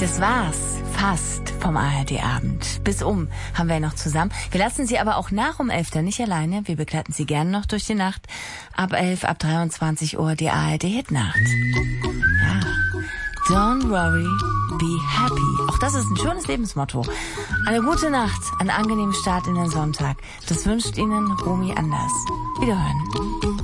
Das war's fast vom ARD-Abend. Bis haben wir noch zusammen. Wir lassen Sie aber auch nach 11 nicht alleine. Wir begleiten Sie gerne noch durch die Nacht. Ab 11, ab 23 Uhr die ARD-Hitnacht. Ja. Don't worry, be happy. Auch das ist ein schönes Lebensmotto. Eine gute Nacht, einen angenehmen Start in den Sonntag. Das wünscht Ihnen Romy Anders. Wiederhören.